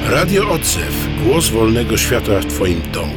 Radio Odzew. Głos wolnego świata w Twoim domu.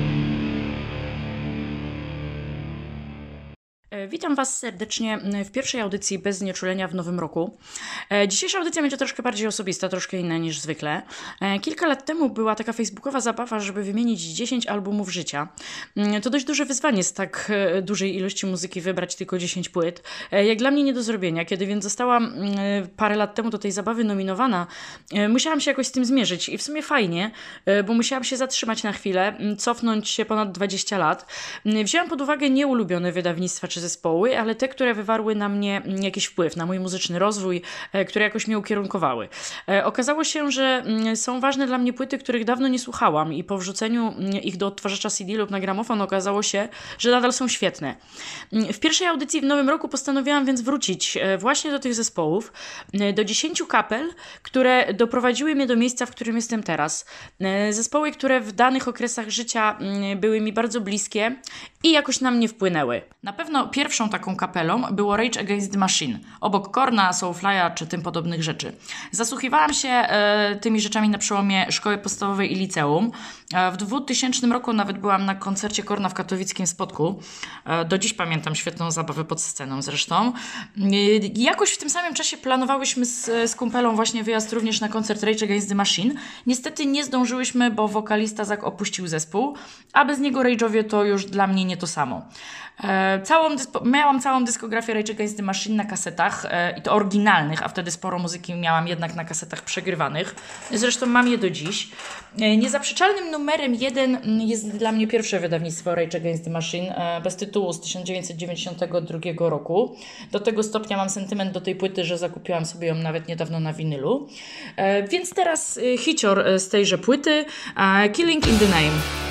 Witam Was serdecznie w pierwszej audycji Bez Znieczulenia w nowym roku. Dzisiejsza audycja będzie troszkę bardziej osobista, troszkę inna niż zwykle. Kilka lat temu była taka facebookowa zabawa, żeby wymienić 10 albumów życia. To dość duże wyzwanie z tak dużej ilości muzyki wybrać tylko 10 płyt. Jak dla mnie nie do zrobienia. Kiedy więc zostałam parę lat temu do tej zabawy nominowana, musiałam się jakoś z tym zmierzyć i w sumie fajnie, bo musiałam się zatrzymać na chwilę, cofnąć się ponad 20 lat. Wzięłam pod uwagę nieulubione wydawnictwa czy zespoły, ale te, które wywarły na mnie jakiś wpływ, na mój muzyczny rozwój, które jakoś mnie ukierunkowały. Okazało się, że są ważne dla mnie płyty, których dawno nie słuchałam i po wrzuceniu ich do odtwarzacza CD lub na gramofon okazało się, że nadal są świetne. W pierwszej audycji w nowym roku postanowiłam więc wrócić właśnie do tych zespołów, do 10 kapel, które doprowadziły mnie do miejsca, w którym jestem teraz. Zespoły, które w danych okresach życia były mi bardzo bliskie i jakoś na mnie wpłynęły. Na pewno pierwszą taką kapelą było Rage Against the Machine, obok Korna, Soulfly'a czy tym podobnych rzeczy. Zasłuchiwałam się tymi rzeczami na przełomie szkoły podstawowej i liceum. W 2000 roku nawet byłam na koncercie Korna w katowickim Spodku. Do dziś pamiętam świetną zabawę pod sceną zresztą. Jakoś w tym samym czasie planowałyśmy z kumpelą właśnie wyjazd również na koncert Rage Against the Machine. Niestety nie zdążyłyśmy, bo wokalista Zak opuścił zespół, a bez niego Rage'owie to już dla mnie nie to samo. Miałam całą dyskografię Rage Against the Machine na kasetach i to oryginalnych, a wtedy sporo muzyki miałam jednak na kasetach przegrywanych. Zresztą mam je do dziś. Niezaprzeczalnym numerem 1 jest dla mnie pierwsze wydawnictwo Rage Against the Machine bez tytułu z 1992 roku. Do tego stopnia mam sentyment do tej płyty, że zakupiłam sobie ją nawet niedawno na winylu. Więc teraz hicior z tejże płyty, Killing in the Name.